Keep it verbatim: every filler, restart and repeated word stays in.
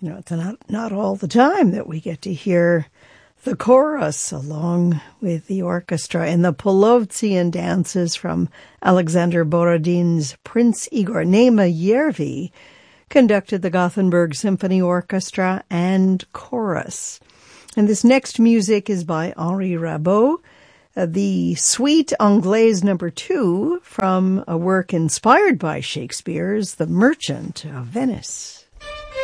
You know, it's not, not all the time that we get to hear the chorus along with the orchestra in the Polovtsian dances from Alexander Borodin's Prince Igor. Nema Yervi conducted the Gothenburg Symphony Orchestra and chorus. And this next music is by Henri Rabault, uh, the Suite Anglaise number two from a work inspired by Shakespeare's The Merchant of Venice.